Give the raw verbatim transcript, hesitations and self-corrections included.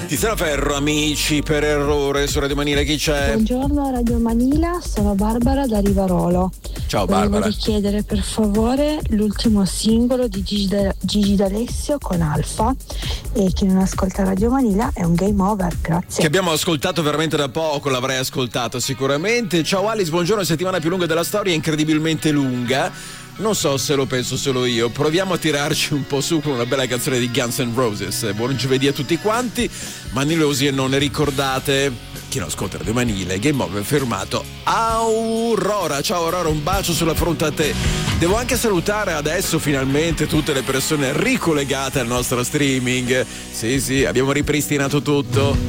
Tiziano Ferro, amici per errore su Radio Manila, chi c'è? Buongiorno Radio Manila, sono Barbara da Rivarolo. Ciao Volevo Barbara. richiedere per favore l'ultimo singolo di Gigi, da- Gigi D'Alessio con Alfa, e chi non ascolta Radio Manila è un game over, grazie. Che abbiamo ascoltato veramente da poco, l'avrei ascoltato sicuramente. Ciao Alice, buongiorno, settimana più lunga della storia, incredibilmente lunga. Non so se lo penso solo io. Proviamo a tirarci un po' su con una bella canzone di Guns N' Roses. Buon giovedì a tutti quanti. Manilosi e non ne ricordate. Chi non ascolta Radio Manila, Game Over fermato. Aurora, ciao Aurora, un bacio sulla fronte a te. Devo anche salutare adesso finalmente tutte le persone ricollegate al nostro streaming. Sì, sì, abbiamo ripristinato tutto.